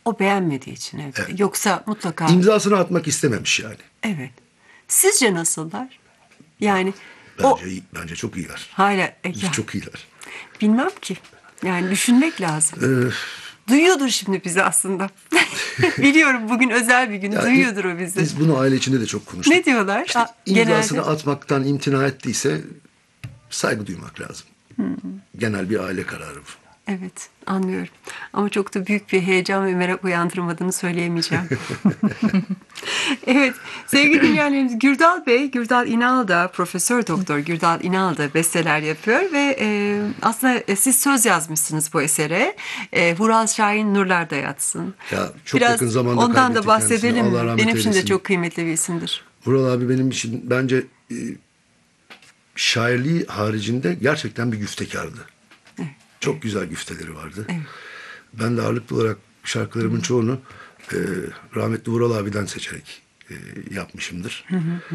O beğenmediği için evet. Evet. Yoksa mutlaka... İmzasını atmak istememiş yani. Evet. Sizce nasıllar? Yani Bence çok iyiler. hala ya, Çok iyiler. bilmem ki. Yani düşünmek lazım. Duyuyordur şimdi bizi aslında. Biliyorum bugün özel bir gün. Ya, Duyuyordur o bizi. Biz bunu aile içinde de çok konuştuk. Ne diyorlar? İşte imzasını atmaktan imtina ettiyse saygı duymak lazım. Genel bir aile kararı bu. Evet, anlıyorum. Ama çok da büyük bir heyecan ve merak uyandırmadığını söyleyemeyeceğim. Evet, sevgili dinleyenlerimiz, Gürdal Bey, Gürdal İnal da, Profesör Doktor Gürdal İnal da besteler yapıyor ve aslında siz söz yazmışsınız bu esere. Vural Şahin nurlarda yatsın. Ya çok biraz yakın zamanda ondan da bahsedelim mi? Benim için de eylesin. çok kıymetli bir isimdir. Vural abi benim için bence şairliği haricinde gerçekten bir güftekardı. Evet. Çok güzel güfteleri vardı. Evet. Ben de ağırlıklı olarak şarkılarımın çoğunu rahmetli Vural abiden seçerek yapmışımdır.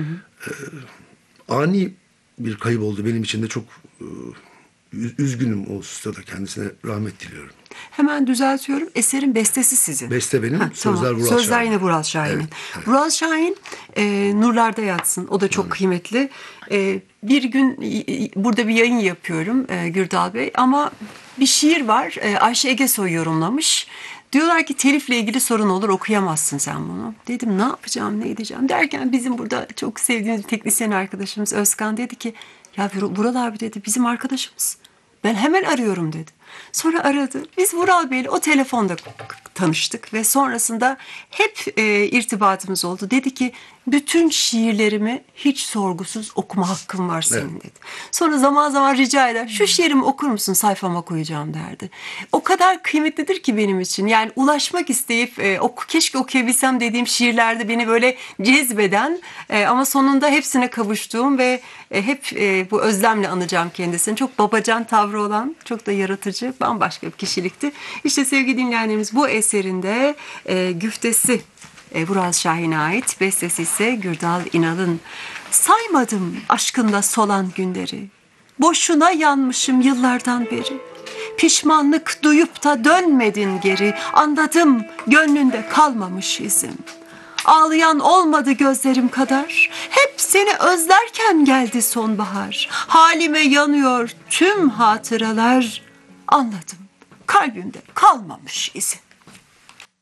Ani bir kayıp oldu. Benim için de çok üzgünüm o hususta da, kendisine rahmet diliyorum. Hemen düzeltiyorum. Eserin bestesi sizin. Beste benim, sözler tamam. Vural Sözler Şahin. yine Vural Şahin'in. Evet, evet. Vural Şahin nurlarda yatsın. O da çok kıymetli. Bir gün burada bir yayın yapıyorum Gürdal Bey. Ama bir şiir var. Ayşe Egesoy yorumlamış. Diyorlar ki telifle ilgili sorun olur, okuyamazsın sen bunu. Dedim ne yapacağım, ne edeceğim derken bizim burada çok sevdiğimiz bir teknisyen arkadaşımız Özkan dedi ki ya Vural abi dedi bizim arkadaşımız. Ben hemen arıyorum dedi. Sonra aradı. Biz Vural Bey'le o telefonda tanıştık ve sonrasında hep irtibatımız oldu. Dedi ki bütün şiirlerimi hiç sorgusuz okuma hakkın var senin dedi. Sonra zaman zaman rica eder. Şu şiirimi okur musun, sayfama koyacağım derdi. O kadar kıymetlidir ki benim için. Yani ulaşmak isteyip keşke okuyabilsem dediğim şiirlerde beni böyle cezbeden ama sonunda hepsine kavuştuğum ve hep bu özlemle anacağım kendisini. Çok babacan tavrı olan, çok da yaratıcı, bambaşka bir kişilikti. İşte sevgili dinleyenlerimiz, bu eserinde güftesi Vural Şahin'e ait, bestesi ise Gürdal İnal'ın. Saymadım aşkınla solan günleri, boşuna yanmışım yıllardan beri. Pişmanlık duyup da dönmedin geri, anladım gönlünde kalmamış izim. Ağlayan olmadı gözlerim kadar, hep seni özlerken geldi sonbahar. Halime yanıyor tüm hatıralar, anladım kalbimde kalmamış izin.